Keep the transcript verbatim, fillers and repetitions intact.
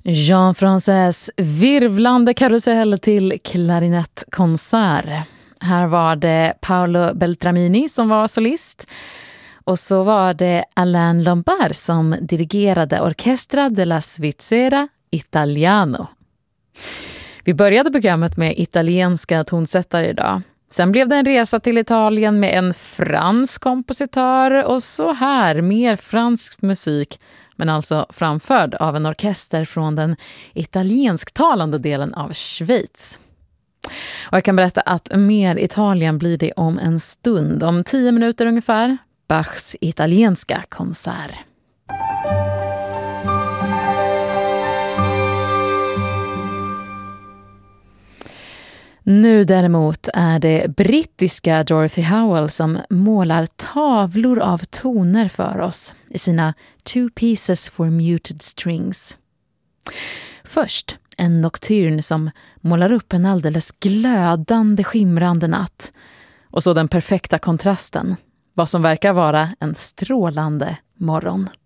Jean-Français virvlande karusell till klarinettkonsert. Här var det Paolo Beltramini som var solist. Och så var det Alain Lombard som dirigerade Orchestra della Svizzera Italiano. Vi började programmet med italienska tonsättare idag. Sen blev det en resa till Italien med en fransk kompositör och så här mer fransk musik, men alltså framförd av en orkester från den italiensktalande delen av Schweiz. Och jag kan berätta att mer Italien blir det om en stund, om tio minuter ungefär. Bachs italienska konsert. Nu däremot är det brittiska Dorothy Howell som målar tavlor av toner för oss i sina Two Pieces for Muted Strings. Först en nocturne som målar upp en alldeles glödande skimrande natt och så den perfekta kontrasten, vad som verkar vara en strålande morgon.